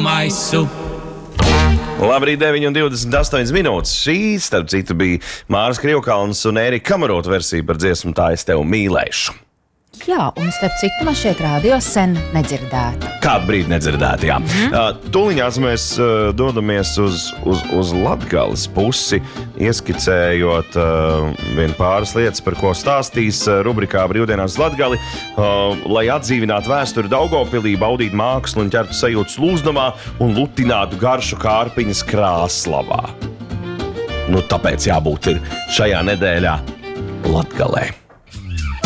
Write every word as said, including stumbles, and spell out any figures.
maisu. Labrīt, deviņi un divdesmit astoņas minūtes. Šī, starp citu, bija Māris Krievkalns un Ērika Kamarota versija par dziesmu Tā es tevi mīlēšu. Jā, un starp citu, man šeit rādio sen nedzirdēta. Kādu brīdi nedzirdēt, jā. Mm. Uh, Tuliņās mēs uh, dodamies uz, uz, uz Latgales pusi, ieskicējot uh, vien pāris lietas, par ko stāstīs uh, rubrikā Brīvdienās Latgali, uh, lai atdzīvinātu vēsturi Daugavpilī, baudītu mākslu un ķertu sajūtas Lūznamā un lutinātu garšu Kārpiņas Krāslavā. Nu, tāpēc jābūt ir šajā nedēļā Latgalē.